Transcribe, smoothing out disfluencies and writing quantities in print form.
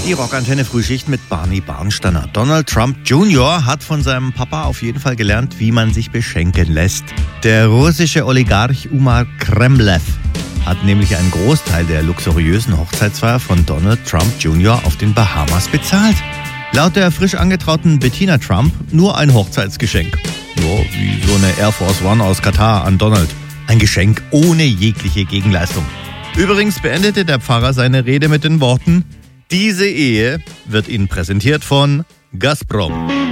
Die Rockantenne Frühschicht mit Barney Barnsteiner. Donald Trump Jr. hat von seinem Papa auf jeden Fall gelernt, wie man sich beschenken lässt. Der russische Oligarch Umar Kremlev hat nämlich einen Großteil der luxuriösen Hochzeitsfeier von Donald Trump Jr. auf den Bahamas bezahlt. Laut der frisch angetrauten Bettina Trump nur ein Hochzeitsgeschenk. Ja, wie so eine Air Force One aus Katar an Donald. Ein Geschenk ohne jegliche Gegenleistung. Übrigens beendete der Pfarrer seine Rede mit den Worten: Diese Ehe wird Ihnen präsentiert von Gazprom.